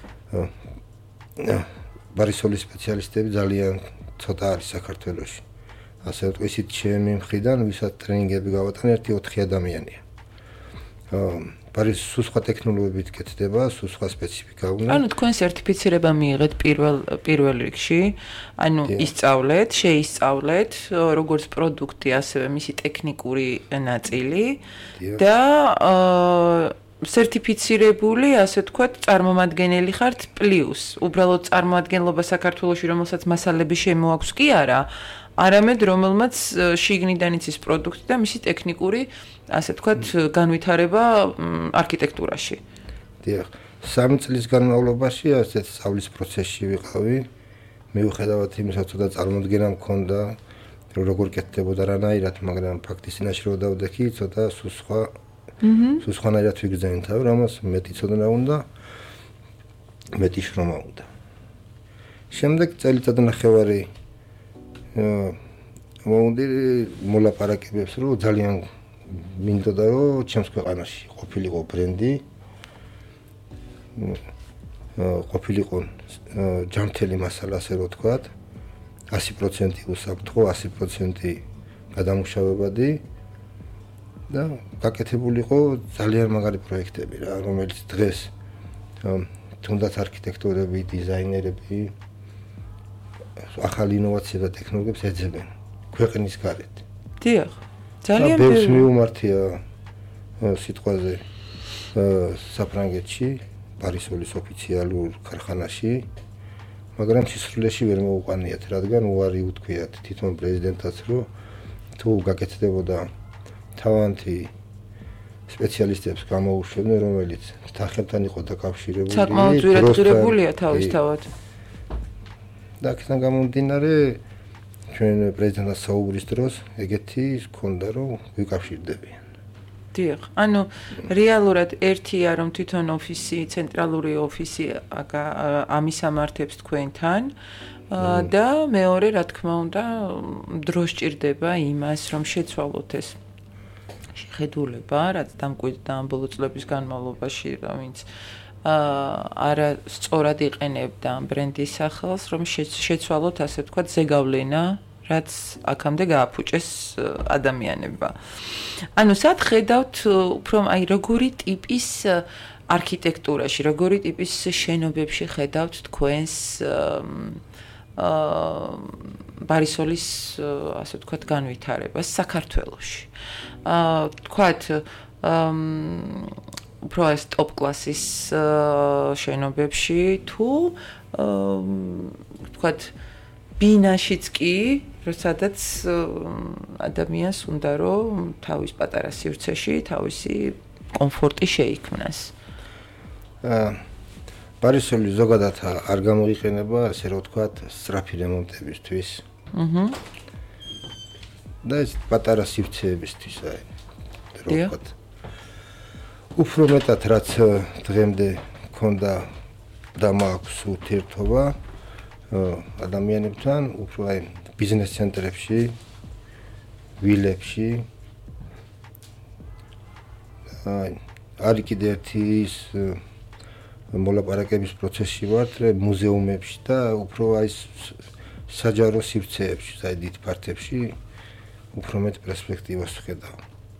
ბარისოლის სპეციალისტები ძალიან ცოტა არის საქართველოში. ასე ვთქვი, ისიც ჩემი მხრიდან, ვისაც ტრენინგები გავატანე, ერთი ოთხი ადამიანია. ბარის სხვა ტექნოლოგიებით კეთდება, სხვა სპეციფიკა უნდა. ანუ თქვენ სერტიფიცირება მიიღეთ პირველ პირველ რიგში, ანუ ისწავლეთ, შეისწავლეთ როგორც პროდუქტი, ასევე მისი ტექნიკური ნაწილი და სერტიფიცირებული, ასე ვთქვათ, წარმომადგენელი ხართ პლუს. უბრალოდ წარმოადგენლობა საქართველოში, რომელსაც მასალები შემოაქვს კი არა, არამედ რომელმაც შიგნიდან იცის პროდუქტი და მისი ტექნიკური, ასე ვთქვათ, განვითარება არქიტექტურაში. დიახ, სამი წლის განმავლობაში ასეთ სწავლის პროცესში ვიყავი. მიუხედავად იმისა, ცოტა წარმოდგენა მქონდა, რომ როგორ კეთდებოდა რანაირად, მაგრამ ფაქტის წინაშე რო დავდექი, ცოტა სულ სხვა სულ სხვანაირად ვიგრძენი თავი, რამაც მეტი ცოდნა უნდა, მეტი შრომა უნდა. შემდეგ წელიწად ნახევარი მომდი მოლაპარაკებებს, რომ ძალიან მინდოდა, რომ ჩემს ქვეყანაში ყოფილიყო ბრენდი, ყოფილიყო ჯანმრთელი მასალა, ასე რომ ვთქვათ, ასი პროცენტი უსაფრთხო, ასი პროცენტი გადამუშავებადი და გაკეთებულიყო ძალიან მაგარი პროექტები რა, რომელიც დღეს თუნდაც არქიტექტორები, დიზაინერები ახალი ინოვაცია და ტექნოლოგიებს ეძებენ ქვეყნის გარეთ. დიახ. ძალიან ბევრს მიუმართია სიტყვაზე საფრანგეთში, პარისოლის ოფიციალურ ქარხანაში, მაგრამ სისხლში ვერ მოუყანიათ, რადგან უარი უთქვიათ თვითონ პრეზიდენტაც, რომ თუ გაკეთდებოდა თავანთი სპეციალისტებს გამოუშვებდნენ, რომელიც თანხებთან იყო დაკავშირებული. საკმაოდ ძვირადღირებულია თავისთავად. და აქედან გამომდინარე, ჩვენ პრეზიდენტის საუბრის დროს ეგეთი ჰქონდა, რომ ვიკავშირდებიან. დიახ, ანუ რეალურად ერთია, რომ თვითონ ოფისი, ცენტრალური ოფისი ამის ამართებს თქვენთან და მეორე, რა თქმა უნდა, დრო სჭირდება იმას, რომ შეცვალოთ ეს შეხედულება, რაც დამკვიდრდა ამ ბოლო წლების განმავლობაში, ვინც არა სწორად იყენებდა ამ ბრენდის სახელს, რომ შეცვალოთ, ასე ვთქვათ, ზეგავლენა, რაც აქამდე გააფუჭეს ადამიანებმა. ანუ სად ხედავთ უფრო აი როგორი ტიპის არქიტექტურაში, როგორი ტიპის შენობებში ხედავთ თქვენს ბარისოლის, ასე ვთქვათ, განვითარებას საქართველოში. აა ვთქვათ, უფრო ეს ტოპ კლასის შენობებში თუ ვთქვათ ბინაშიც კი, როდესაც ადამიანს უნდა რომ თავის პატარა სივრცეში თავისი კომფორტი შეიქმნას. აა ბარისოლი ზოგადად არ გამოიყენება, ასე რომ ვთქვათ, სწრაფი რემონტებისთვის. აჰა. და ეს პატარა სივრცეებისთვის აი, რომ ვთქვათ. უფრო მეტად რაც დღემდე მქონდა და მაქვს ურთიერთობა ადამიანებთან, უფრო აი ბიზნეს ცენტრებში, ვილებში. აი არის კიდე ერთი ის მოლაპარაკების პროცესში ვართ, მუზეუმებში და უფრო აი საჯარო სივრცეებში, აი დიდ ფართებში უფრო მეტ პერსპექტივას ვხედავ.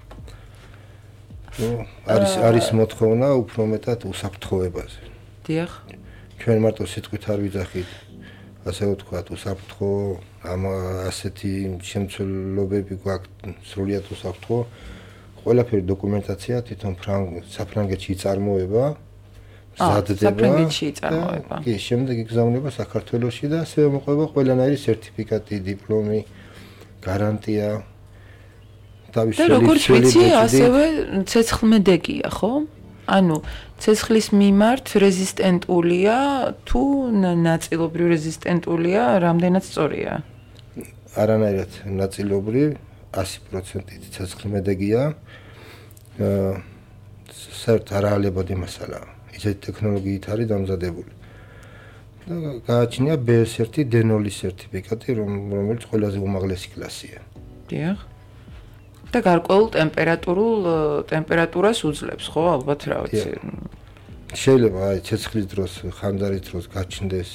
არის არის მოთხოვნა უფრო მეტად უსაფრთხოებაზე. დიახ. ჩვენ მარტო სიტყვით არ ვიძახით, ასე ვთქვათ, უსაფრთხო, ამ ასეთი შემცველობები გვაქვს სრულიად უსაფრთხო. ყველაფერი დოკუმენტაცია თვითონ საფრანგეთში იწარმოება, მზადდება. საფრანგეთში იწარმოება. კი, შემდეგ იგზავნება საქართველოში და ასევე მოყვება ყველანაირი სერტიფიკატი, დიპლომი, გარანტია. და როგორც ვიცი, ასევე ცეცხლმედეგია, ხო? ანუ ცეცხლის მიმართ რეზისტენტულია თუ ნაწილობრივ რეზისტენტულია, რამდენად სწორია? არანაირად ნაწილობრივ, ასი პროცენტი ცეცხლმედეგია. აა საერთოდ არაალებადი მასალაა. ისეთი ტექნოლოგიით არის დამზადებული. და გააჩნია ბ ერთი დ ნული სერტიფიკატი, რომელიც ყველაზე უმაღლესი კლასია. დიახ. და გარკვეულ ტემპერატურულ ტემპერატურას უძლებს, ხო, ალბათ რა ვიცი. შეიძლება აი ცეცხლის დროს, ხანძარის დროს გაჩნდეს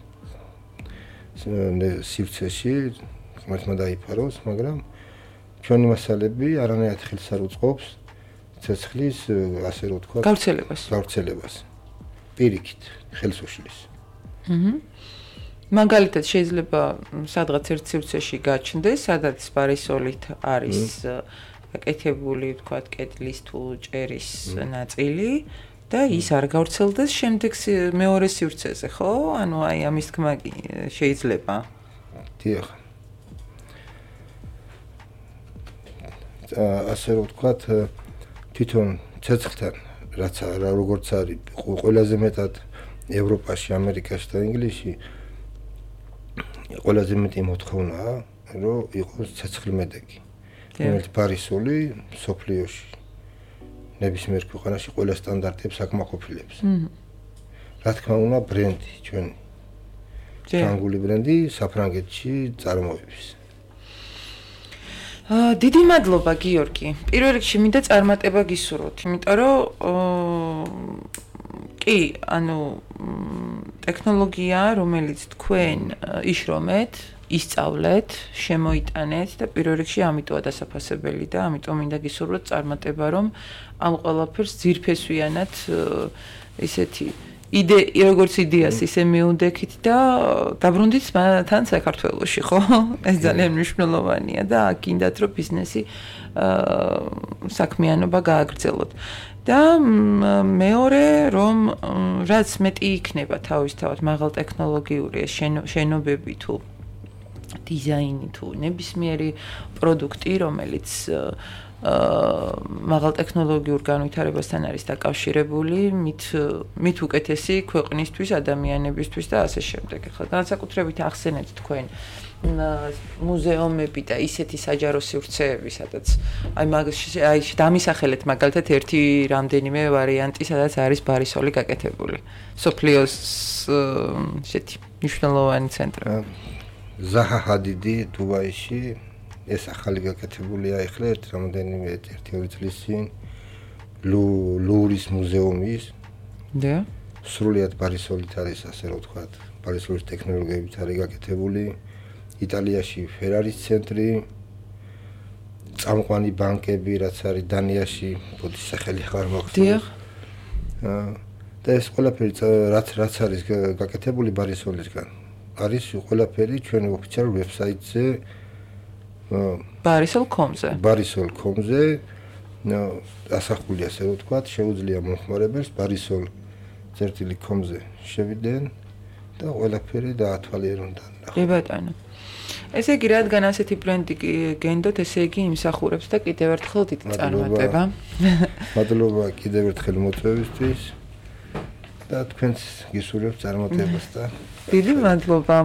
სივრცეში, ღმერთმა დაიფაროს, მაგრამ ჩვენი მასალები არანაირად ხელს არ უწყობს ცეცხლის, ასე რომ ვთქვა, გავრცელებას. გავრცელებას. პირიქით ხელს უშლის. აჰა. მაგალითად შეიძლება სადღაც ერთ სივრცეში გაჩნდეს, სადაც ბარისოლით არის გაკეთებული, ვთქვათ, კედლის თუ ჭერის ნაწილი და ის არ გავრცელდეს შემდეგ მეორე სივრცეზე, ხო? ანუ აი ამის თქმა შეიძლება. დიახ. ასე რომ ვთქვათ, თვითონ ცეცხლთან, რაც როგორც არის ყველაზე მეტად ევროპაში, ამერიკაში და ინგლისში ყველაზე მეტი მოთხოვნაა, რომ იყოს ცეცხლმედეგი. რომელიც ბარისოლი სოფლიოში ნებისმიერ ქვეყანაში ყველა სტანდარტებს აკმაყოფილებს. რა თქმა უნდა, ბრენდი ჩვენი. ფრანგული ბრენდი საფრანგეთში წარმოების. დიდი მადლობა გიორგი. პირველ რიგში მინდა წარმატება გისურვოთ, იმიტომ რომ კი, ანუ ტექნოლოგია, რომელიც თქვენ იშრომეთ, ისწავლეთ, შემოიტანეთ და პირველ რიგში ამიტოა დასაფასებელი და ამიტომ მინდა გისურვოთ წარმატება, რომ ამ ყველაფერს ძირფესვიანად ისეთი იდე როგორც იდეას ისე მიუნდექით და დაბრუნდით თან საქართველოში, ხო? ეს ძალიან მნიშვნელოვანია და აქინდათ რომ ბიზნესი საქმიანობა გააგრძელოთ. და მეორე რომ რაც მეტი იქნება თავისთავად მაღალტექნოლოგიური შენობები თუ დიზაინი თუ ნებისმიერი პროდუქტი, რომელიც მაღალტექნოლოგიურ განვითარებასთან არის დაკავშირებული, მით მით უკეთესი ქვეყნისთვის, ადამიანებისთვის და ასე შემდეგ. ახლა განსაკუთრებით ახსენეთ თქვენ მუზეუმები და ისეთი საჯარო სივრცეები, სადაც აი მაგ აი დამისახელეთ მაგალითად ერთი რამდენიმე ვარიანტი, სადაც არის ბარისოლი გაკეთებული. სოფლიოს ესეთი მნიშვნელოვანი ცენტრი. ზაჰა ჰადიდი დუბაიში ეს ახალი გაკეთებულია ახლა ერთ რამდენიმე ერთი-ორი წლის წინ ლუვრის მუზეუმის და სრულიად ბარისოლით არის, ასე რომ ვთქვათ, ბარისოლის ტექნოლოგიებით არის გაკეთებული. იტალიაში ფერარის ცენტრი, წამყვანი ბანკები, რაც არის დანიაში, ბოდის სახელი აღარ მოხდება. და ეს ყველაფერი რაც რაც არის გაკეთებული ბარისოლისგან, არის ყველაფერი ჩვენ ოფიციალურ ვებსაიტზე ბარისოლ კრა კომ-ზე. ბარისოლ კრა კომ-ზე ასახულია, ასე რომ ვთქვათ, შეუძლია მომხმარებელს ბარისოლ წერტილი კრა კომ-ზე შევიდნენ და ყველაფერი დაათვალიერონ და კი ბატონო. ესე იგი, რადგან ასეთი ბრენდი გენდოთ, ესე იგი იმსახურებს და კიდევ ერთხელ დიდი წარმატება. მადლობა კიდევ ერთხელ მოწვევისთვის და თქვენს გისურვებთ წარმატებას და დიდი მადლობა.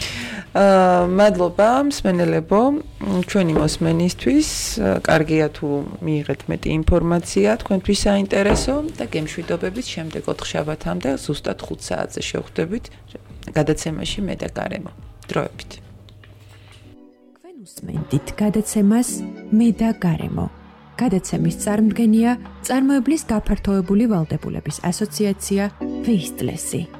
აა მადლობა მსმენელებო, ჩვენი მოსმენისთვის. კარგია თუ მიიღეთ მეტი ინფორმაცია, თქვენთვის საინტერესო და გემშვიდობებით შემდეგ ოთხშაბათამდე ზუსტად ხუთ საათზე შევხვდებით გადაცემაში მე და გარემო. დროებით. უსმენთ გადაცემას მე და გარემო. გადაცემის წარმოდგენია წარმოებლის გაფართოებული ვალდებულების ასოციაცია ვეისტლესი.